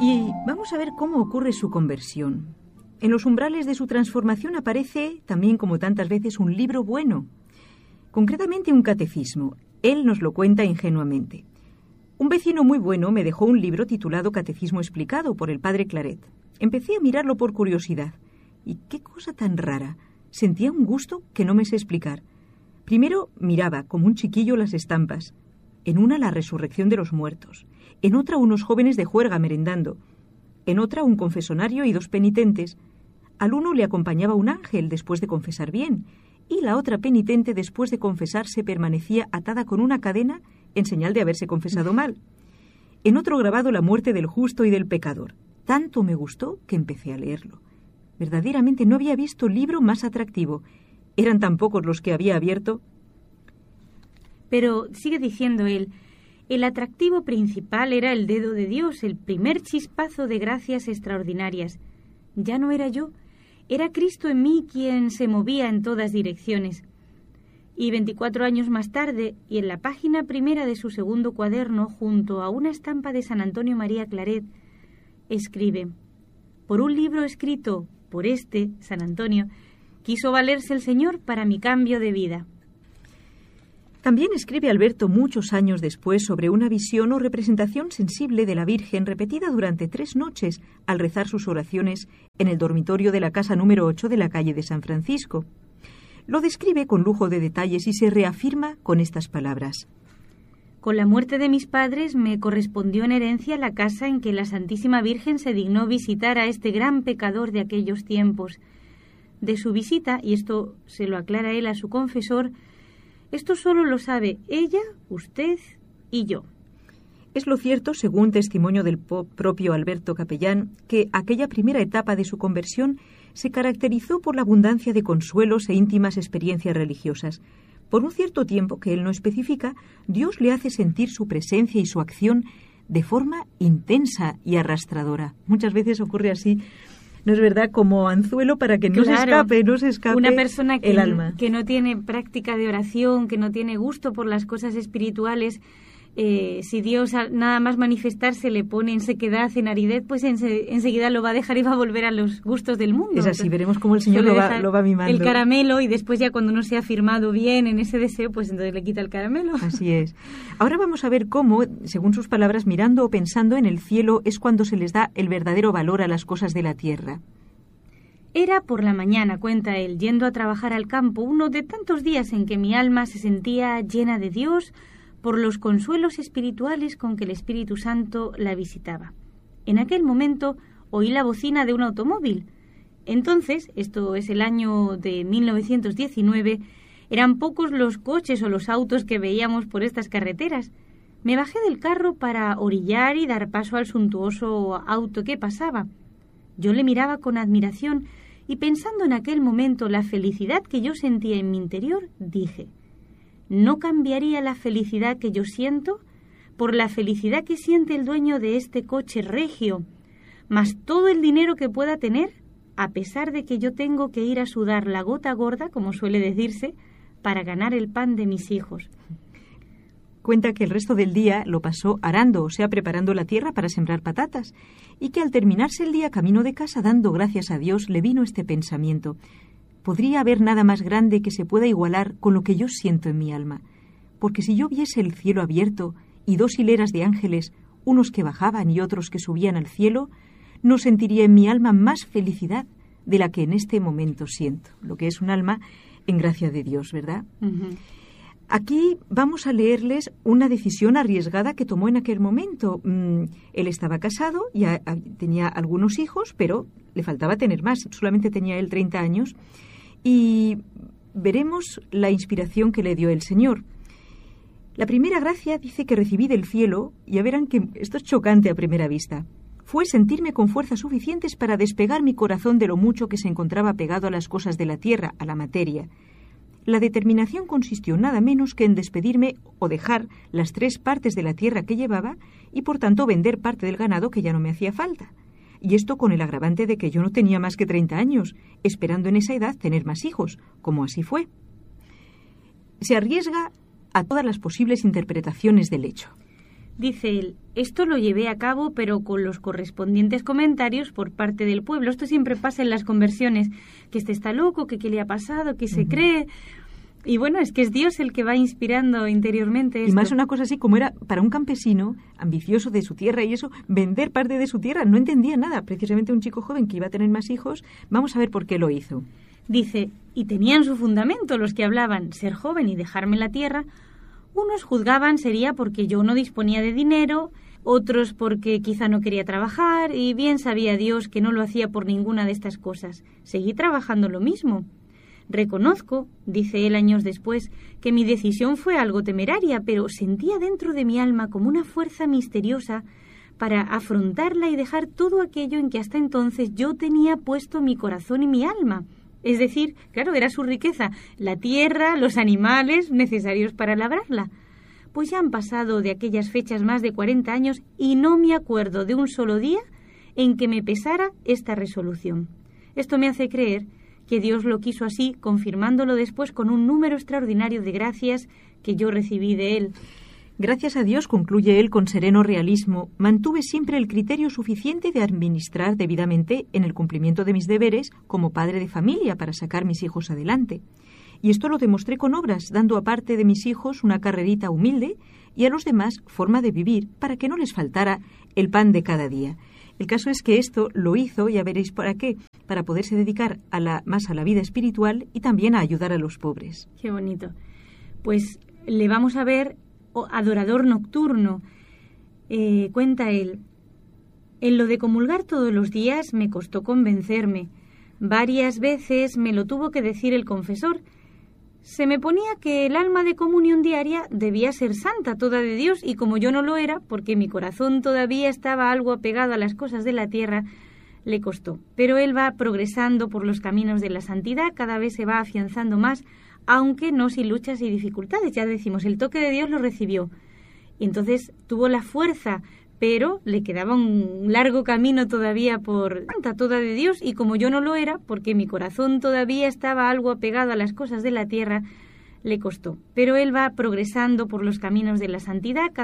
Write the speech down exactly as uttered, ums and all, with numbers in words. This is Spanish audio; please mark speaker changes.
Speaker 1: Y vamos a ver cómo ocurre su conversión. En los umbrales de su transformación aparece, también como tantas veces, un libro bueno. Concretamente un catecismo. Él nos lo cuenta ingenuamente. Un vecino muy bueno me dejó un libro titulado Catecismo explicado por el padre Claret. Empecé a mirarlo por curiosidad. Y qué cosa tan rara. Sentía un gusto que no me sé explicar. Primero miraba, como un chiquillo, las estampas. En una la resurrección de los muertos. En otra unos jóvenes de juerga merendando. En otra un confesonario y dos penitentes. Al uno le acompañaba un ángel después de confesar bien. Y la otra penitente después de confesarse permanecía atada con una cadena en señal de haberse confesado mal. En otro grabado la muerte del justo y del pecador. Tanto me gustó que empecé a leerlo. Verdaderamente no había visto libro más atractivo. Eran tan pocos los que había abierto.
Speaker 2: Pero, sigue diciendo él, el atractivo principal era el dedo de Dios, el primer chispazo de gracias extraordinarias. Ya no era yo, era Cristo en mí quien se movía en todas direcciones. Y veinticuatro años más tarde, y en la página primera de su segundo cuaderno, junto a una estampa de San Antonio María Claret, escribe: por un libro escrito por este, San Antonio, quiso valerse el Señor para mi cambio de vida.
Speaker 1: También escribe Alberto muchos años después sobre una visión o representación sensible de la Virgen repetida durante tres noches al rezar sus oraciones en el dormitorio de la casa número ocho de la calle de San Francisco. Lo describe con lujo de detalles y se reafirma con estas palabras.
Speaker 2: Con la muerte de mis padres me correspondió en herencia la casa en que la Santísima Virgen se dignó visitar a este gran pecador de aquellos tiempos. De su visita, y esto se lo aclara él a su confesor, esto solo lo sabe ella, usted y yo.
Speaker 1: Es lo cierto, según testimonio del propio Alberto Capellán, que aquella primera etapa de su conversión se caracterizó por la abundancia de consuelos e íntimas experiencias religiosas. Por un cierto tiempo que él no especifica, Dios le hace sentir su presencia y su acción de forma intensa y arrastradora. Muchas veces ocurre así, ¿no es verdad? Como anzuelo para que no
Speaker 2: claro,
Speaker 1: se escape, no se escape
Speaker 2: una persona que,
Speaker 1: el alma.
Speaker 2: que no tiene práctica de oración, que no tiene gusto por las cosas espirituales, eh, si Dios nada más manifestarse le pone en sequedad, en aridez, pues ense, enseguida lo va a dejar y va a volver a los gustos del mundo.
Speaker 1: Es así, entonces, veremos cómo el Señor lo va, lo va mimando.
Speaker 2: El caramelo, y después ya cuando uno se ha firmado bien en ese deseo, pues entonces le quita el caramelo.
Speaker 1: Así es. Ahora vamos a ver cómo, según sus palabras, mirando o pensando en el cielo es cuando se les da el verdadero valor a las cosas de la tierra.
Speaker 2: Era por la mañana, cuenta él, yendo a trabajar al campo, uno de tantos días en que mi alma se sentía llena de Dios por los consuelos espirituales con que el Espíritu Santo la visitaba. En aquel momento oí la bocina de un automóvil. Entonces, esto es el año de mil novecientos diecinueve, eran pocos los coches o los autos que veíamos por estas carreteras. Me bajé del carro para orillar y dar paso al suntuoso auto que pasaba. Yo le miraba con admiración y, pensando en aquel momento la felicidad que yo sentía en mi interior, dije: ¿no cambiaría la felicidad que yo siento por la felicidad que siente el dueño de este coche regio, más todo el dinero que pueda tener, a pesar de que yo tengo que ir a sudar la gota gorda, como suele decirse, para ganar el pan de mis hijos?
Speaker 1: Cuenta que el resto del día lo pasó arando, o sea, preparando la tierra para sembrar patatas, y que al terminarse el día camino de casa, dando gracias a Dios, le vino este pensamiento: ¿podría haber nada más grande que se pueda igualar con lo que yo siento en mi alma? Porque si yo viese el cielo abierto y dos hileras de ángeles, unos que bajaban y otros que subían al cielo, no sentiría en mi alma más felicidad de la que en este momento siento, lo que es un alma en gracia de Dios, ¿verdad? Uh-huh. Aquí vamos a leerles una decisión arriesgada que tomó en aquel momento. Mm, él estaba casado, ya tenía algunos hijos, pero le faltaba tener más. Solamente tenía él treinta años. Y veremos la inspiración que le dio el Señor. La primera gracia dice que recibí del cielo, y ya verán que esto es chocante a primera vista, fue sentirme con fuerzas suficientes para despegar mi corazón de lo mucho que se encontraba pegado a las cosas de la tierra, a la materia. La determinación consistió nada menos que en despedirme o dejar las tres partes de la tierra que llevaba y, por tanto, vender parte del ganado que ya no me hacía falta. Y esto con el agravante de que yo no tenía más que treinta años, esperando en esa edad tener más hijos, como así fue. Se arriesga a todas las posibles interpretaciones del hecho.
Speaker 2: Dice él, esto lo llevé a cabo, pero con los correspondientes comentarios por parte del pueblo. Esto siempre pasa en las conversiones, que este está loco, que qué le ha pasado, que se uh-huh. cree. Y bueno, es que es Dios el que va inspirando interiormente esto.
Speaker 1: Y más una cosa así, como era para un campesino ambicioso de su tierra y eso, vender parte de su tierra, no entendía nada. Precisamente un chico joven que iba a tener más hijos, vamos a ver por qué lo hizo.
Speaker 2: Dice, y tenían su fundamento los que hablaban, ser joven y dejarme la tierra. Unos juzgaban sería porque yo no disponía de dinero, otros porque quizá no quería trabajar, y bien sabía Dios que no lo hacía por ninguna de estas cosas. Seguí trabajando lo mismo. Reconozco, dice él años después, que mi decisión fue algo temeraria, pero sentía dentro de mi alma como una fuerza misteriosa para afrontarla y dejar todo aquello en que hasta entonces yo tenía puesto mi corazón y mi alma. Es decir, claro, era su riqueza, la tierra, los animales necesarios para labrarla. Pues ya han pasado de aquellas fechas más de cuarenta años y no me acuerdo de un solo día en que me pesara esta resolución. Esto me hace creer que Dios lo quiso así, confirmándolo después con un número extraordinario de gracias que yo recibí de Él.
Speaker 1: Gracias a Dios, concluye él con sereno realismo, mantuve siempre el criterio suficiente de administrar debidamente en el cumplimiento de mis deberes como padre de familia para sacar mis hijos adelante. Y esto lo demostré con obras, dando aparte de mis hijos una carrerita humilde y a los demás forma de vivir para que no les faltara el pan de cada día. El caso es que esto lo hizo, ya veréis para qué, para poderse dedicar a la, más a la vida espiritual y también a ayudar a los pobres.
Speaker 2: Qué bonito. Pues le vamos a ver adorador nocturno. Eh, cuenta él, en lo de comulgar todos los días me costó convencerme. Varias veces me lo tuvo que decir el confesor. Se me ponía que el alma de comunión diaria debía ser santa, toda de Dios, y como yo no lo era, porque mi corazón todavía estaba algo apegado a las cosas de la tierra, le costó. Pero él va progresando por los caminos de la santidad, cada vez se va afianzando más, aunque no sin luchas y dificultades. Ya decimos, el toque de Dios lo recibió. Y entonces tuvo la fuerza, pero le quedaba un largo camino todavía por santa, toda de Dios, y como yo no lo era, porque mi corazón todavía estaba algo apegado a las cosas de la tierra, le costó. Pero él va progresando por los caminos de la santidad,